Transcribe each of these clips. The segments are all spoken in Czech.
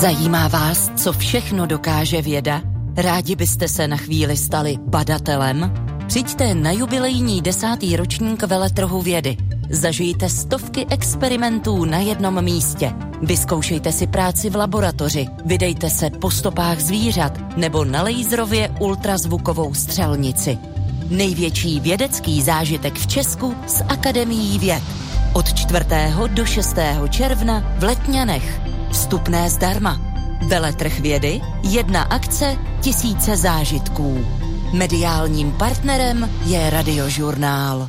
Zajímá vás, co všechno dokáže věda? Rádi byste se na chvíli stali badatelem? Přijďte na jubilejní 10. ročník veletrhu vědy. Zažijte stovky experimentů na jednom místě. Vyzkoušejte si práci v laboratoři, vydejte se po stopách zvířat nebo na laserově ultrazvukovou střelnici. Největší vědecký zážitek v Česku s Akademií věd. Od 4. do 6. června v Letňanech. Vstupné zdarma. Veletrh vědy, 1 akce, 1000 zážitků. Mediálním partnerem je Radiožurnál.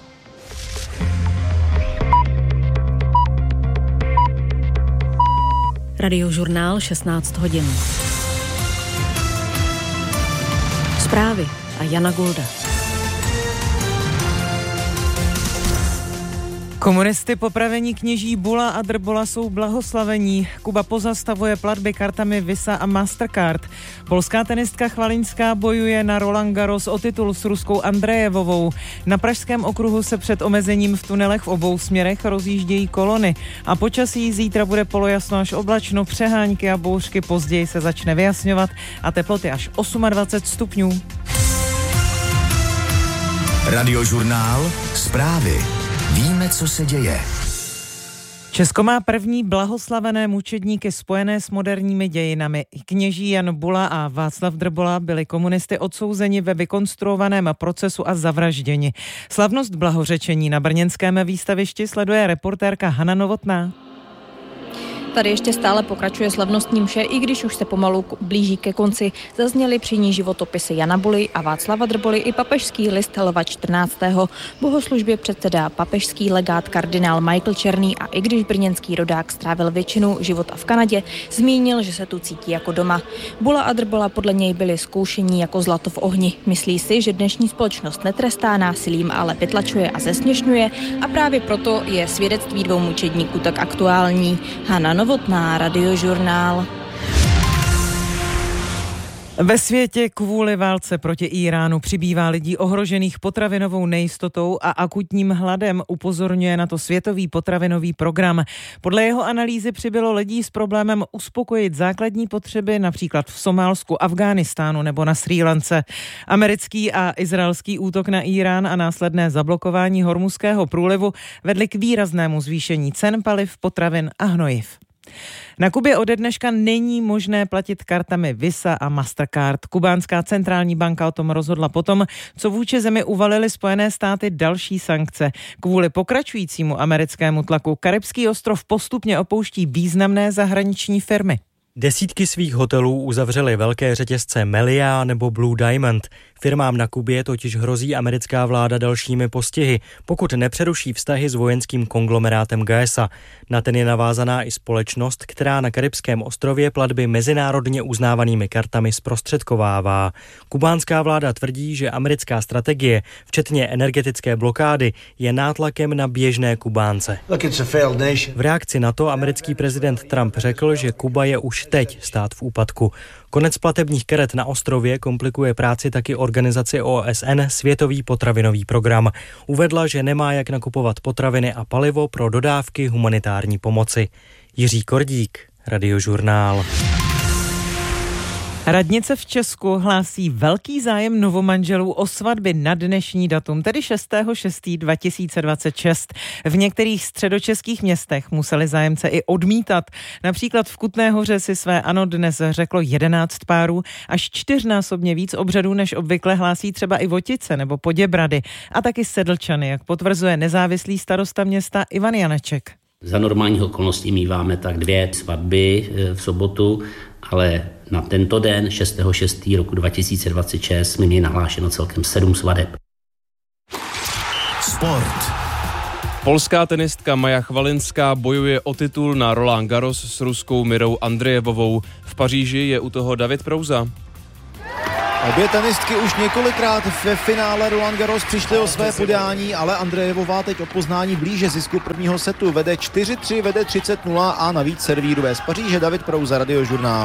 Radiožurnál 16 hodin. Zprávy a Jana Gulda. Komunisty popravení kněží Bula a Drbola jsou blahoslavení. Kuba pozastavuje platby kartami Visa a Mastercard. Polská tenistka Chvalinská bojuje na Roland Garros o titul s ruskou Andrejevovou. Na Pražském okruhu se před omezením v tunelech v obou směrech rozjíždějí kolony. A počasí zítra bude polojasno až oblačno, přehánky a bouřky později se začne vyjasňovat a teploty až 28 stupňů. Radiožurnál, zprávy. Víme, co se děje. Česko má první blahoslavené mučedníky spojené s moderními dějinami. Kněží Jan Bula a Václav Drbola byli komunisty odsouzeni ve vykonstruovaném procesu a zavražděni. Slavnost blahořečení na brněnském výstavišti sleduje reportérka Hana Novotná. Tady ještě stále pokračuje slavnostní mše, i když už se pomalu blíží ke konci. Zazněly při ní životopisy Jana Buly a Václava Drboly i papežský list Lva 14. Bohoslužbě předsedá papežský legát kardinál Michael Černý a i když brněnský rodák strávil většinu života v Kanadě, zmínil, že se tu cítí jako doma. Bula a Drbola podle něj byli zkoušení jako zlato v ohni. Myslí si, že dnešní společnost netrestá násilím, ale vytlačuje a zesměšňuje a právě proto je svědectví dvou mučedníků tak aktuální. Hana Novotná, Radiožurnál. Ve světě kvůli válce proti Íránu přibývá lidí ohrožených potravinovou nejistotou a akutním hladem, upozorňuje na to Světový potravinový program. Podle jeho analýzy přibylo lidí s problémem uspokojit základní potřeby například v Somálsku, Afghánistánu nebo na Srí Lance. Americký a izraelský útok na Írán a následné zablokování Hormuzského průlivu vedly k výraznému zvýšení cen paliv, potravin a hnojiv. Na Kubě ode dneška není možné platit kartami Visa a Mastercard. Kubánská centrální banka o tom rozhodla potom, co vůči zemi uvalily Spojené státy další sankce. Kvůli pokračujícímu americkému tlaku Karibský ostrov postupně opouští významné zahraniční firmy. Desítky svých hotelů uzavřely velké řetězce Melia nebo Blue Diamond. Firmám na Kubě totiž hrozí americká vláda dalšími postihy, pokud nepřeruší vztahy s vojenským konglomerátem GAESA. Na ten je navázaná i společnost, která na Karibském ostrově platby mezinárodně uznávanými kartami zprostředkovává. Kubánská vláda tvrdí, že americká strategie, včetně energetické blokády, je nátlakem na běžné Kubánce. V reakci na to americký prezident Trump řekl, že Kuba je už teď stát v úpadku. Konec platebních karet na ostrově komplikuje práci taky organizaci OSN Světový potravinový program. Uvedla, že nemá jak nakupovat potraviny a palivo pro dodávky humanitární pomoci. Jiří Kordík, Radiožurnál. Radnice v Česku hlásí velký zájem novomanželů o svatby na dnešní datum, tedy 6.6.2026. V některých středočeských městech museli zájemce i odmítat. Například v Kutné Hoře si své ano dnes řeklo 11 párů, až 4násobně víc obřadů než obvykle hlásí třeba i Votice nebo Poděbrady a taky Sedlčany, jak potvrzuje nezávislý starosta města Ivan Janeček. Za normálních okolností míváme tak 2 svatby v sobotu, ale na tento den 6.6. roku 2026 mi je nahlášeno celkem 7 svateb. Sport. Polská tenistka Maja Chvalinská bojuje o titul na Roland Garros s ruskou Mirou Andrejevovou. V Paříži je u toho David Prouza. Obě tenistky už několikrát ve finále Roland Garros přišly o své podání, ale Andrejevová teď o poznání blíže zisku prvního setu. Vede 4-3, vede 30-0 a navíc servíruje z Paříže David Prouza, Radiožurnál.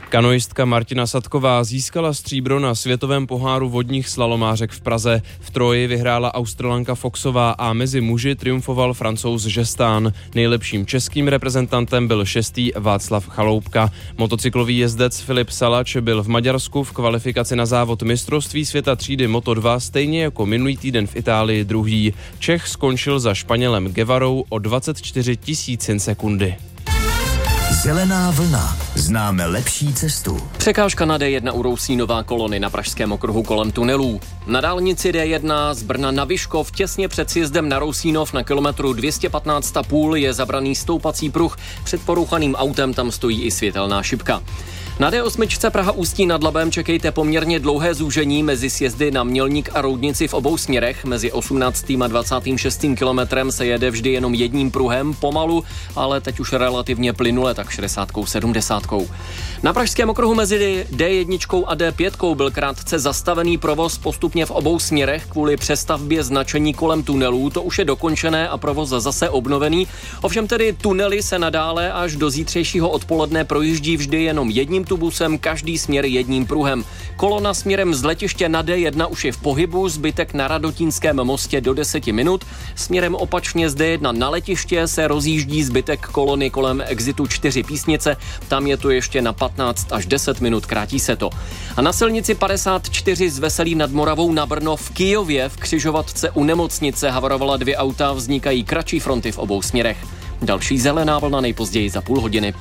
Kanoistka Martina Sadková získala stříbro na světovém poháru vodních slalomářek v Praze. V troji vyhrála Australanka Foxová a mezi muži triumfoval Francouz Žestán. Nejlepším českým reprezentantem byl 6. Václav Chaloupka. Motocyklový jezdec Filip Salač byl v Maďarsku v kvalifikaci na závod mistrovství světa třídy Moto2 stejně jako minulý týden v Itálii druhý. Čech skončil za Španělem Guevarou o 24 tisícin sekundy. Zelená vlna. Známe lepší cestu. Překážka na D1 u Rousínova kolony na pražském okruhu kolem tunelů. Na dálnici D1 z Brna na Vyškov těsně před sjezdem na Rousínov na kilometru 215,5 je zabraný stoupací pruh. Před porouchaným autem tam stojí i světelná šipka. Na D8 Praha Ústí nad Labem čekejte poměrně dlouhé zúžení mezi sjezdy na Mělník a Roudnici v obou směrech. Mezi 18. a 26. kilometrem se jede vždy jenom jedním pruhem, pomalu, ale teď už relativně plynule, tak 60-70. Na pražském okruhu mezi D1 a D5 byl krátce zastavený provoz postupně v obou směrech kvůli přestavbě značení kolem tunelů. To už je dokončené a provoz zase obnovený. Ovšem tedy tunely se nadále až do zítřejšího odpoledne projíždí vždy jenom jedním busem, každý směr jedním pruhem. Kolona směrem z letiště na D1 už je v pohybu, zbytek na Radotínském mostě do 10 minut. Směrem opačně z D1 na letiště se rozjíždí zbytek kolony kolem exitu 4 Písnice, tam je to ještě na 15 až 10 minut, krátí se to. A na silnici 54 z Veselí nad Moravou na Brno v Kyjově v křižovatce u nemocnice havarovala 2 auta, vznikají kratší fronty v obou směrech. Další zelená vlna nejpozději za půl hodiny.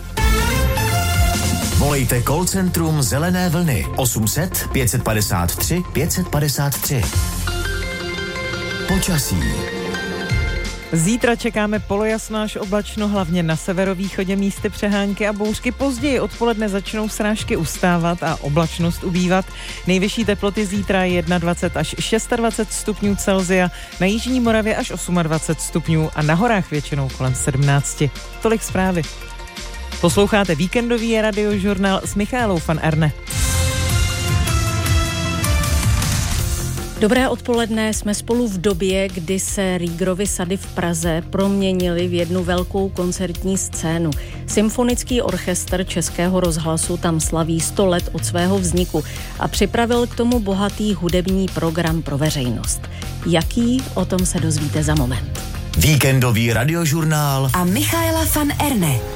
Volejte call centrum Zelené vlny 800 553 553. Počasí. Zítra čekáme polojasno až oblačno, hlavně na severovýchodě místy přehánky a bouřky. Později odpoledne začnou srážky ustávat a oblačnost ubývat. Nejvyšší teploty zítra je 21 až 26 stupňů Celsia, na jižní Moravě až 28 stupňů a na horách většinou kolem 17. Tolik zprávy. Posloucháte víkendový radiožurnál s Michaelou van Erne. Dobré odpoledne, jsme spolu v době, kdy se Riegerovy sady v Praze proměnily v jednu velkou koncertní scénu. Symfonický orchestr Českého rozhlasu tam slaví 100 let od svého vzniku a připravil k tomu bohatý hudební program pro veřejnost. Jaký? O tom se dozvíte za moment. Víkendový radiožurnál a Michaela van Erne.